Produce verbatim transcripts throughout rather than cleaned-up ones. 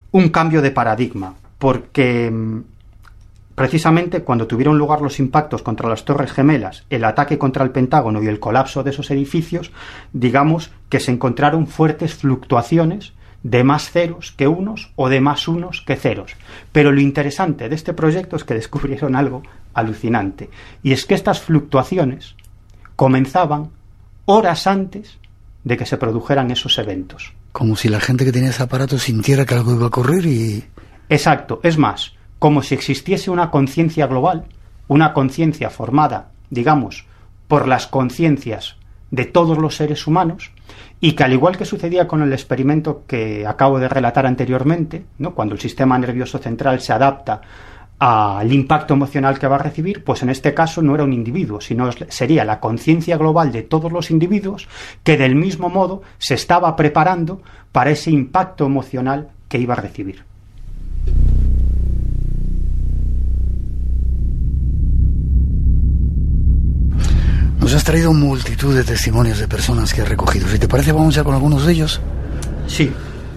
un cambio de paradigma, porque precisamente cuando tuvieron lugar los impactos contra las Torres Gemelas, el ataque contra el Pentágono y el colapso de esos edificios, digamos que se encontraron fuertes fluctuaciones de más ceros que unos o de más unos que ceros. Pero lo interesante de este proyecto es que descubrieron algo alucinante, y es que estas fluctuaciones comenzaban horas antes de que se produjeran esos eventos. Como si la gente que tenía ese aparato sintiera que algo iba a ocurrir y... Exacto, es más, como si existiese una conciencia global, una conciencia formada, digamos, por las conciencias de todos los seres humanos, y que al igual que sucedía con el experimento que acabo de relatar anteriormente, ¿no?, cuando el sistema nervioso central se adapta al impacto emocional que va a recibir, pues en este caso no era un individuo, sino sería la conciencia global de todos los individuos que del mismo modo se estaba preparando para ese impacto emocional que iba a recibir. Nos has traído multitud de testimonios de personas que has recogido. Si te parece, vamos ya con algunos de ellos. Sí.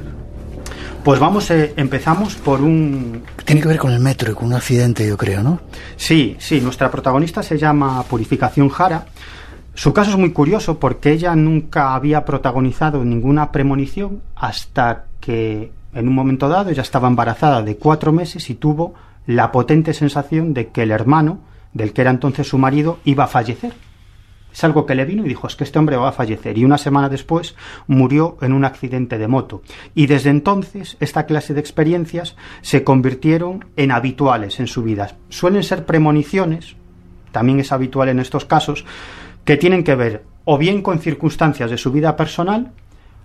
Pues vamos, eh, empezamos por un... Tiene que ver con el metro y con un accidente, yo creo, ¿no? Sí, sí. Nuestra protagonista se llama Purificación Jara. Su caso es muy curioso porque ella nunca había protagonizado ninguna premonición hasta que en un momento dado ella estaba embarazada de cuatro meses y tuvo la potente sensación de que el hermano, del que era entonces su marido, iba a fallecer. Es algo que le vino y dijo, es que este hombre va a fallecer. Y una semana después murió en un accidente de moto. Y desde entonces esta clase de experiencias se convirtieron en habituales en su vida. Suelen ser premoniciones, también es habitual en estos casos, que tienen que ver o bien con circunstancias de su vida personal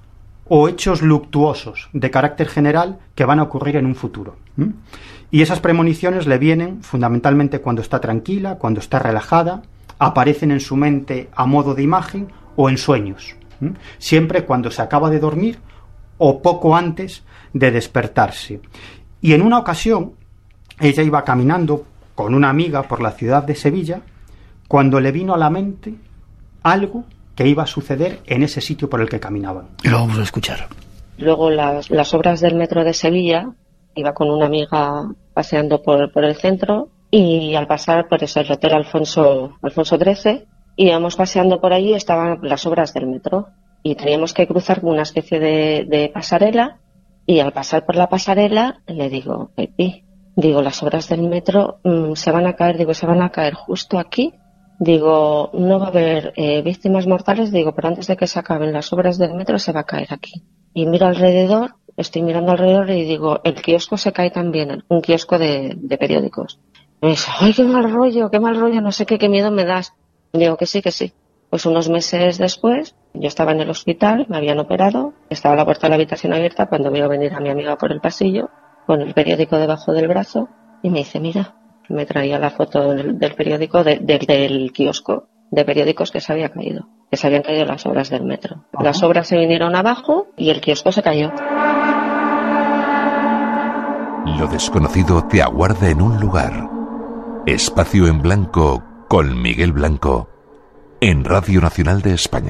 o hechos luctuosos de carácter general que van a ocurrir en un futuro. ¿Mm? Y esas premoniciones le vienen fundamentalmente cuando está tranquila, cuando está relajada, aparecen en su mente a modo de imagen o en sueños, ¿Mm? siempre cuando se acaba de dormir o poco antes de despertarse. Y en una ocasión ella iba caminando con una amiga por la ciudad de Sevilla cuando le vino a la mente algo que iba a suceder en ese sitio por el que caminaban. Y lo vamos a escuchar. Luego las, las obras del metro de Sevilla, iba con una amiga paseando por, por el centro y al pasar por eso, el hotel Alfonso, Alfonso trece, íbamos paseando por allí y estaban las obras del metro y teníamos que cruzar una especie de, de pasarela y al pasar por la pasarela le digo, Pepi, digo, las obras del metro mmm, se van a caer, digo, se van a caer justo aquí. Digo, no va a haber eh, víctimas mortales, digo, pero antes de que se acaben las obras del metro se va a caer aquí. Y miro alrededor, estoy mirando alrededor y digo, el kiosco se cae también, un kiosco de, de periódicos. Y me dice, ¡ay, qué mal rollo, qué mal rollo, no sé qué, qué miedo me das! Digo que sí, que sí. Pues unos meses después, yo estaba en el hospital, me habían operado, estaba la puerta de la habitación abierta cuando veo venir a mi amiga por el pasillo, con el periódico debajo del brazo, y me dice, mira, me traía la foto del, del periódico de, de, del kiosco de periódicos que se había caído, que se habían caído las obras del metro. Ajá. Las obras se vinieron abajo y el kiosco se cayó. Lo desconocido te aguarda en un lugar. Espacio en Blanco con Miguel Blanco en Radio Nacional de España.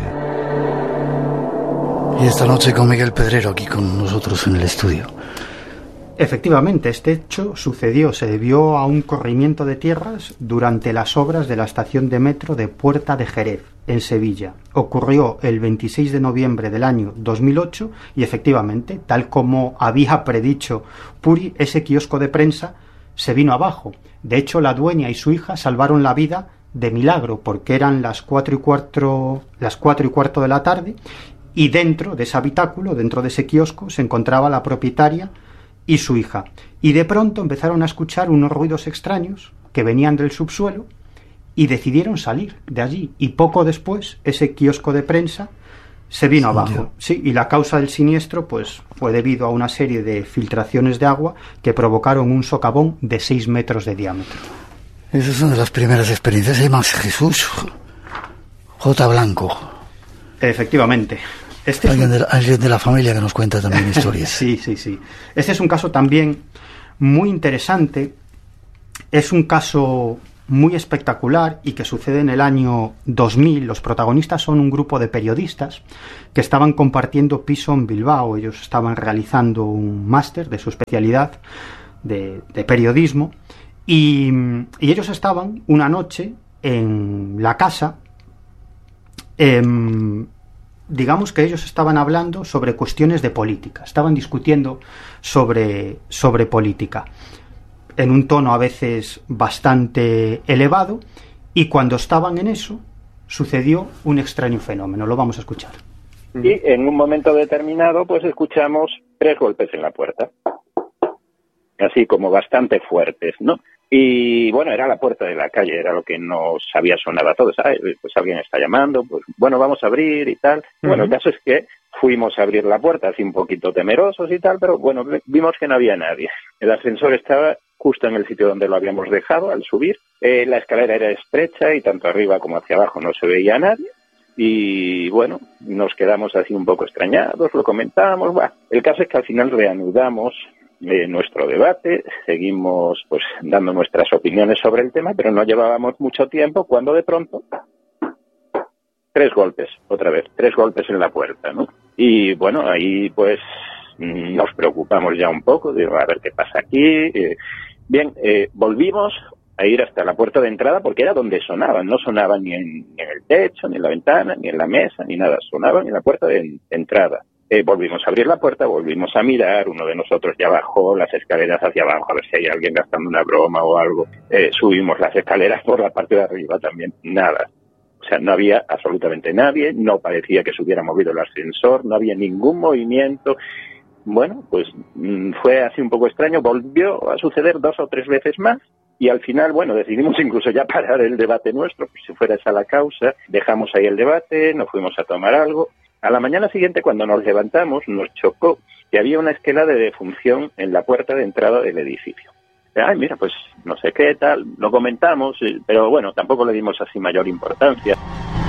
Y esta noche con Miguel Pedrero aquí con nosotros en el estudio. Efectivamente, este hecho sucedió, se debió a un corrimiento de tierras durante las obras de la estación de metro de Puerta de Jerez, en Sevilla. Ocurrió el veintiséis de noviembre del año dos mil ocho y efectivamente, tal como había predicho Puri, ese kiosco de prensa se vino abajo. De hecho, la dueña y su hija salvaron la vida de milagro porque eran las cuatro y cuatro, las cuatro y cuarto de la tarde y dentro de ese habitáculo, dentro de ese kiosco, se encontraba la propietaria y su hija, y de pronto empezaron a escuchar unos ruidos extraños que venían del subsuelo y decidieron salir de allí, y poco después ese kiosco de prensa se vino sí, abajo. Sí, y la causa del siniestro pues fue debido a una serie de filtraciones de agua que provocaron un socavón de seis metros de diámetro. Esas son de las primeras experiencias. Hay más, Jesús J. Blanco. Efectivamente. Este alguien, es un... de, alguien de la familia que nos cuenta también historias. Sí, sí, sí. Este es un caso también muy interesante. Es un caso muy espectacular y que sucede en el año dos mil. Los protagonistas son un grupo de periodistas que estaban compartiendo piso en Bilbao. Ellos estaban realizando un máster de su especialidad de, de periodismo y, y ellos estaban una noche en la casa. Eh, digamos que ellos estaban hablando sobre cuestiones de política, estaban discutiendo sobre, sobre política en un tono a veces bastante elevado, y cuando estaban en eso sucedió un extraño fenómeno. Lo vamos a escuchar. Y en un momento determinado pues escuchamos tres golpes en la puerta, así como bastante fuertes, ¿no? Y bueno, era la puerta de la calle, era lo que nos había sonado a todos. ¿Sabes? Pues alguien está llamando, pues bueno, vamos a abrir y tal. Uh-huh. Bueno, el caso es que fuimos a abrir la puerta, así un poquito temerosos y tal, pero bueno, vimos que no había nadie. El ascensor estaba justo en el sitio donde lo habíamos dejado al subir. Eh, la escalera era estrecha y tanto arriba como hacia abajo no se veía a nadie. Y bueno, nos quedamos así un poco extrañados, lo comentamos. Bah. El caso es que al final reanudamos eh, nuestro debate, seguimos pues dando nuestras opiniones sobre el tema, pero no llevábamos mucho tiempo cuando de pronto tres golpes, otra vez, tres golpes en la puerta, ¿no? Y bueno, ahí pues nos preocupamos ya un poco, digo, a ver qué pasa aquí. Eh, bien, eh, volvimos a ir hasta la puerta de entrada porque era donde sonaban, no sonaban ni en, ni en el techo, ni en la ventana, ni en la mesa, ni nada, sonaban en la puerta de, de entrada. Eh, volvimos a abrir la puerta, volvimos a mirar, uno de nosotros ya bajó las escaleras hacia abajo a ver si hay alguien gastando una broma o algo. Eh, subimos las escaleras por la parte de arriba también, nada. O sea, no había absolutamente nadie, no parecía que se hubiera movido el ascensor, no había ningún movimiento. Bueno, pues fue así un poco extraño, volvió a suceder dos o tres veces más y al final, bueno, decidimos incluso ya parar el debate nuestro, pues si fuera esa la causa, dejamos ahí el debate, nos fuimos a tomar algo. A la mañana siguiente, cuando nos levantamos, nos chocó que había una esquela de defunción en la puerta de entrada del edificio. Ay, mira, pues no sé qué tal, lo comentamos, pero bueno, tampoco le dimos así mayor importancia.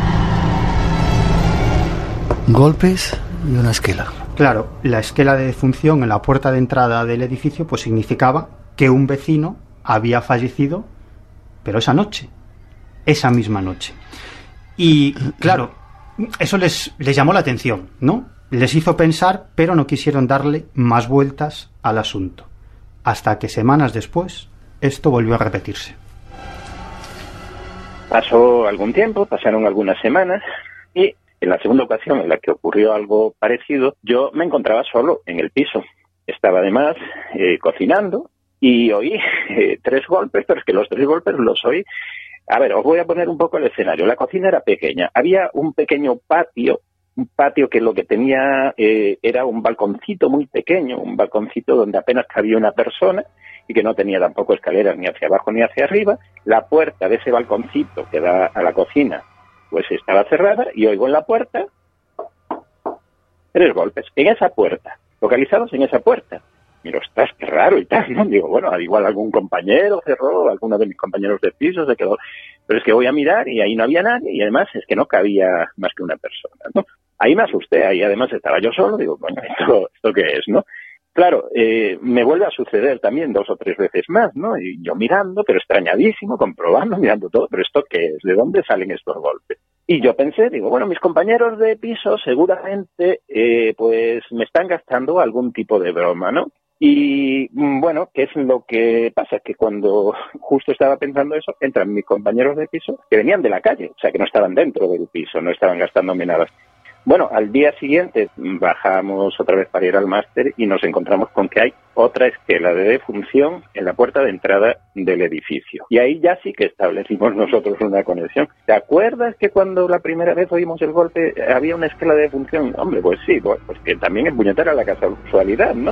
Golpes y una esquela. Claro, la esquela de defunción en la puerta de entrada del edificio pues significaba que un vecino había fallecido, pero esa noche, esa misma noche. Y claro, eso les, les llamó la atención, ¿no? Les hizo pensar, pero no quisieron darle más vueltas al asunto. Hasta que semanas después, esto volvió a repetirse. Pasó algún tiempo, pasaron algunas semanas, y en la segunda ocasión en la que ocurrió algo parecido, yo me encontraba solo en el piso. Estaba además eh, cocinando y oí eh, tres golpes, pero es que los tres golpes los oí. A ver, os voy a poner un poco el escenario. La cocina era pequeña, había un pequeño patio, un patio que lo que tenía eh, era un balconcito muy pequeño, un balconcito donde apenas cabía una persona y que no tenía tampoco escaleras ni hacia abajo ni hacia arriba. La puerta de ese balconcito que da a la cocina pues estaba cerrada y oigo en la puerta tres golpes, en esa puerta, localizados en esa puerta. Miro, ostras, qué raro y tal, ¿no? Digo, bueno, igual algún compañero cerró, alguno de mis compañeros de piso se quedó. Pero es que voy a mirar y ahí no había nadie y además es que no cabía más que una persona, ¿no? Ahí me asusté, ahí además estaba yo solo, digo, bueno, ¿esto, esto qué es, no? Claro, eh, me vuelve a suceder también dos o tres veces más, ¿no? Y yo mirando, pero extrañadísimo, comprobando, mirando todo, pero ¿esto qué es? ¿De dónde salen estos golpes? Y yo pensé, digo, bueno, mis compañeros de piso seguramente, eh, pues me están gastando algún tipo de broma, ¿no? Y bueno, ¿qué es lo que pasa? Que cuando justo estaba pensando eso, entran mis compañeros de piso que venían de la calle, o sea, que no estaban dentro del piso, no estaban gastándome nada. Bueno, al día siguiente bajamos otra vez para ir al máster y nos encontramos con que hay otra esquela de defunción en la puerta de entrada del edificio. Y ahí ya sí que establecimos nosotros una conexión. ¿Te acuerdas que cuando la primera vez oímos el golpe había una esquela de defunción? Hombre, pues sí, pues, pues que también es puñetera la casualidad, ¿no?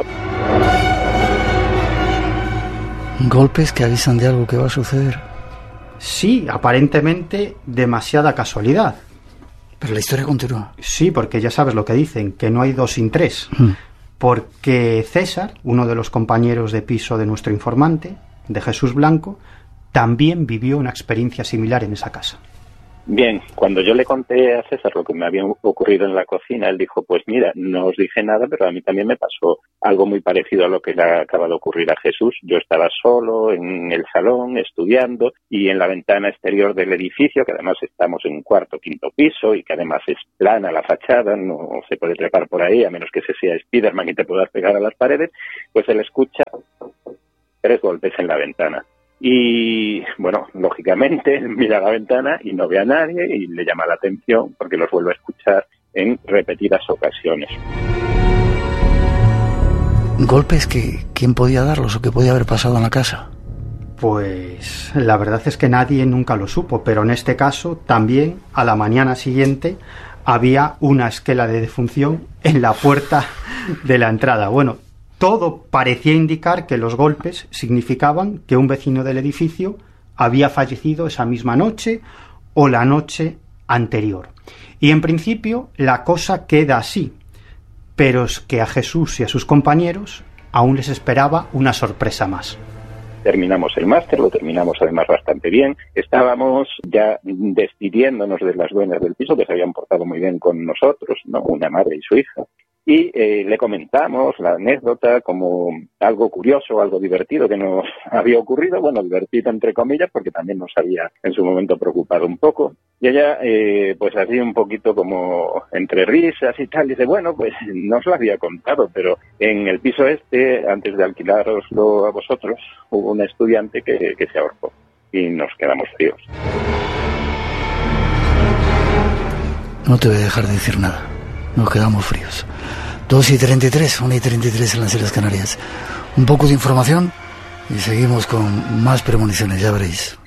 Golpes que avisan de algo que va a suceder. Sí, aparentemente demasiada casualidad. Pero la historia continúa. Sí, porque ya sabes lo que dicen, que no hay dos sin tres. Mm. Porque César, uno de los compañeros de piso de nuestro informante, de Jesús Blanco, también vivió una experiencia similar en esa casa. Bien, cuando yo le conté a César lo que me había ocurrido en la cocina, él dijo, pues mira, no os dije nada, pero a mí también me pasó algo muy parecido a lo que le acaba de ocurrir a Jesús. Yo estaba solo en el salón estudiando y en la ventana exterior del edificio, que además estamos en un cuarto, quinto piso y que además es plana la fachada, no se puede trepar por ahí a menos que se sea Spiderman y te puedas pegar a las paredes, pues él escucha tres golpes en la ventana. Y, bueno, lógicamente mira a la ventana y no ve a nadie y le llama la atención porque los vuelve a escuchar en repetidas ocasiones. ¿Golpes que quién podía darlos o qué podía haber pasado en la casa? Pues la verdad es que nadie nunca lo supo, pero en este caso también a la mañana siguiente había una esquela de defunción en la puerta de la entrada. Bueno, todo parecía indicar que los golpes significaban que un vecino del edificio había fallecido esa misma noche o la noche anterior. Y en principio la cosa queda así, pero es que a Jesús y a sus compañeros aún les esperaba una sorpresa más. Terminamos el máster, lo terminamos además bastante bien. Estábamos ya despidiéndonos de las dueñas del piso, que se habían portado muy bien con nosotros, ¿no? Una madre y su hija. Y eh, le comentamos la anécdota como algo curioso, algo divertido que nos había ocurrido. Bueno, divertido entre comillas, porque también nos había en su momento preocupado un poco. Y ella, eh, pues así un poquito como entre risas y tal, dice, bueno, pues no os lo había contado, pero en el piso este, antes de alquilároslo a vosotros, hubo una estudiante que, que se ahorcó. Y nos quedamos fríos. No te voy a dejar de decir nada. Nos quedamos fríos. dos y treinta y tres, una y treinta y tres en las Islas Canarias. Un poco de información y seguimos con más premoniciones, ya veréis.